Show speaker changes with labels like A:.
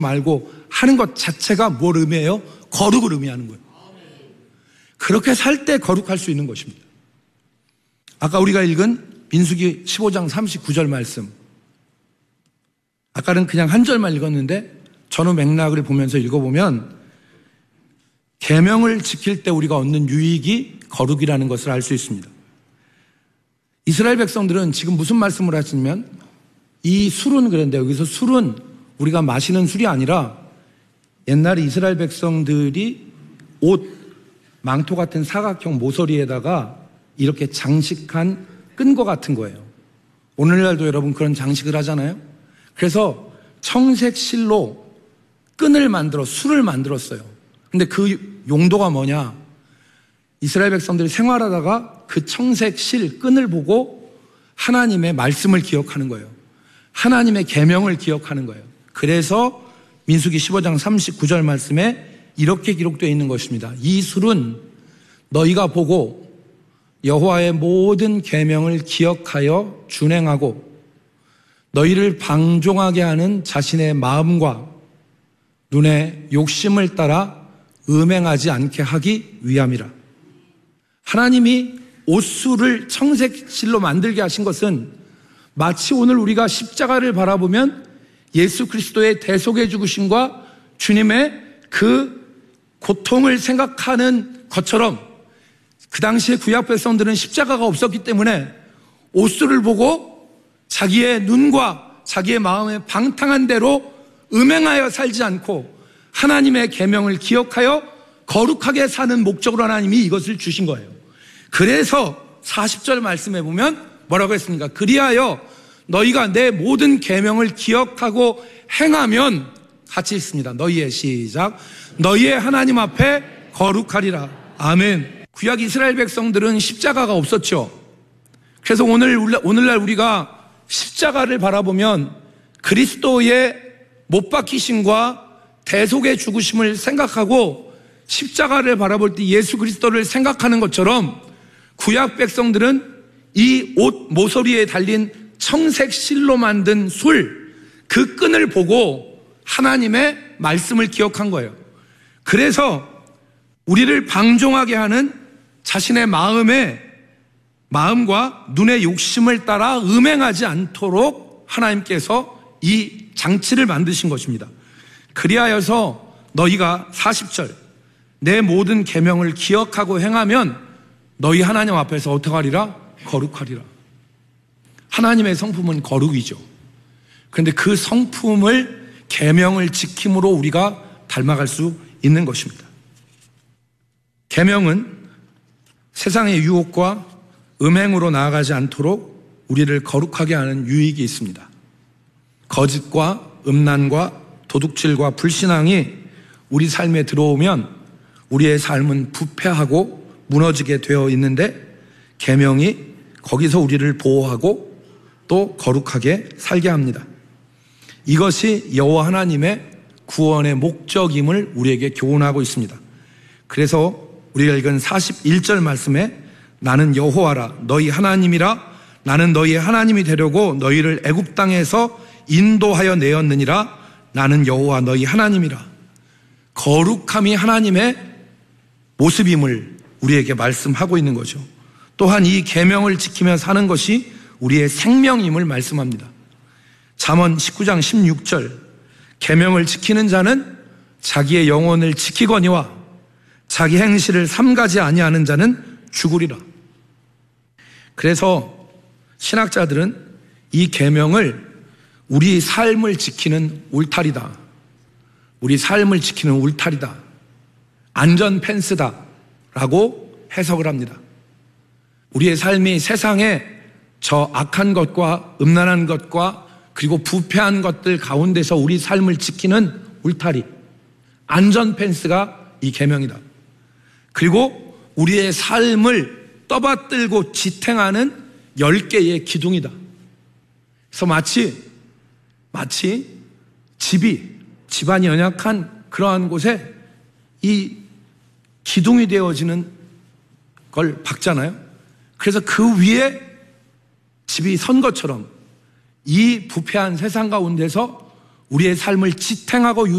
A: 말고 하는 것 자체가 뭘 의미해요? 거룩을 의미하는 거예요. 그렇게 살 때 거룩할 수 있는 것입니다. 아까 우리가 읽은 민수기 15장 39절 말씀, 아까는 그냥 한 절만 읽었는데 전후 맥락을 보면서 읽어보면 계명을 지킬 때 우리가 얻는 유익이 거룩이라는 것을 알 수 있습니다. 이스라엘 백성들은 지금 무슨 말씀을 하시냐면, 이 술은 그런데 여기서 술은 우리가 마시는 술이 아니라 옛날에 이스라엘 백성들이 옷, 망토 같은 사각형 모서리에다가 이렇게 장식한 끈거 같은 거예요. 오늘날도 여러분 그런 장식을 하잖아요. 그래서 청색 실로 끈을 만들어 술을 만들었어요. 근데 그 용도가 뭐냐? 이스라엘 백성들이 생활하다가 그 청색 실 끈을 보고 하나님의 말씀을 기억하는 거예요. 하나님의 계명을 기억하는 거예요. 그래서 민수기 15장 39절 말씀에 이렇게 기록되어 있는 것입니다. 이 술은 너희가 보고 여호와의 모든 계명을 기억하여 준행하고 너희를 방종하게 하는 자신의 마음과 눈의 욕심을 따라 음행하지 않게 하기 위함이라. 하나님이 옷술을 청색 실로 만들게 하신 것은 마치 오늘 우리가 십자가를 바라보면 예수 그리스도의 대속의 죽으심과 주님의 그 고통을 생각하는 것처럼, 그 당시에 구약 백성들은 십자가가 없었기 때문에 옷술을 보고 자기의 눈과 자기의 마음의 방탕한 대로 음행하여 살지 않고 하나님의 계명을 기억하여 거룩하게 사는 목적으로 하나님이 이것을 주신 거예요. 그래서 40절 말씀에 보면 뭐라고 했습니까? 그리하여 너희가 내 모든 계명을 기억하고 행하면, 같이 읽습니다. 너희의 시작. 너희의 하나님 앞에 거룩하리라. 아멘. 구약 이스라엘 백성들은 십자가가 없었죠. 그래서 오늘날 우리가 십자가를 바라보면 그리스도의 못 박히심과 대속의 죽으심을 생각하고 십자가를 바라볼 때 예수 그리스도를 생각하는 것처럼, 구약 백성들은 이 옷 모서리에 달린 청색 실로 만든 술, 그 끈을 보고 하나님의 말씀을 기억한 거예요. 그래서 우리를 방종하게 하는 자신의 마음과 눈의 욕심을 따라 음행하지 않도록 하나님께서 이 장치를 만드신 것입니다. 그리하여서 너희가 40절 내 모든 계명을 기억하고 행하면 너희 하나님 앞에서 어떻게 하리라? 거룩하리라. 하나님의 성품은 거룩이죠. 그런데 그 성품을 계명을 지킴으로 우리가 닮아갈 수 있는 것입니다. 계명은 세상의 유혹과 음행으로 나아가지 않도록 우리를 거룩하게 하는 유익이 있습니다. 거짓과 음란과 도둑질과 불신앙이 우리 삶에 들어오면 우리의 삶은 부패하고 무너지게 되어 있는데, 계명이 거기서 우리를 보호하고 또 거룩하게 살게 합니다. 이것이 여호와 하나님의 구원의 목적임을 우리에게 교훈하고 있습니다. 그래서 우리가 읽은 41절 말씀에 나는 여호와라 너희 하나님이라, 나는 너희의 하나님이 되려고 너희를 애굽 땅에서 인도하여 내었느니라, 나는 여호와 너희 하나님이라. 거룩함이 하나님의 모습임을 우리에게 말씀하고 있는 거죠. 또한 이 계명을 지키며 사는 것이 우리의 생명임을 말씀합니다. 잠언 19장 16절 계명을 지키는 자는 자기의 영혼을 지키거니와 자기 행실을 삼가지 아니하는 자는 죽으리라. 그래서 신학자들은 이 계명을 우리 삶을 지키는 울타리다, 우리 삶을 지키는 울타리다, 안전 펜스다 라고 해석을 합니다. 우리의 삶이 세상에 저 악한 것과 음란한 것과 그리고 부패한 것들 가운데서 우리 삶을 지키는 울타리, 안전 펜스가 이 계명이다. 그리고 우리의 삶을 떠받들고 지탱하는 10개의 기둥이다. 그래서 마치 집안이 연약한 그러한 곳에 이 기둥이 되어지는 걸 박잖아요. 그래서 그 위에 집이 선 것처럼 이 부패한 세상 가운데서 우리의 삶을 지탱하고